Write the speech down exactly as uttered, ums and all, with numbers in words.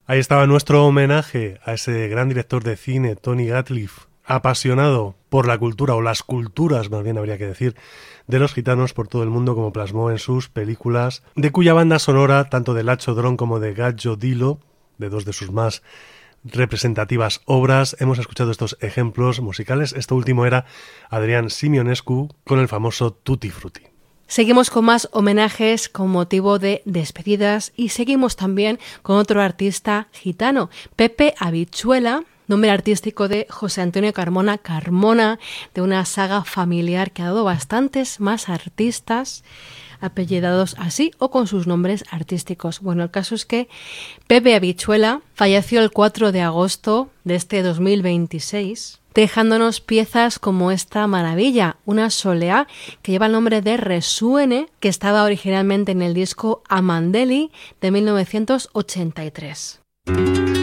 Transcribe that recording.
Ahí estaba nuestro homenaje a ese gran director de cine, Tony Gatliff, apasionado por la cultura, o las culturas, más bien habría que decir, de los gitanos por todo el mundo, como plasmó en sus películas, de cuya banda sonora, tanto de Lacho Dron como de Gaggio Dilo, de dos de sus más representativas obras, hemos escuchado estos ejemplos musicales. Este último era Adrián Simionescu con el famoso Tutti Frutti. Seguimos con más homenajes con motivo de despedidas y seguimos también con otro artista gitano, Pepe Habichuela, nombre artístico de José Antonio Carmona Carmona, de una saga familiar que ha dado bastantes más artistas apellidados así o con sus nombres artísticos. Bueno, el caso es que Pepe Habichuela falleció el cuatro de agosto de este dos mil veintiséis, dejándonos piezas como esta maravilla, una soleá que lleva el nombre de Resuene, que estaba originalmente en el disco Amandeli de mil novecientos ochenta y tres.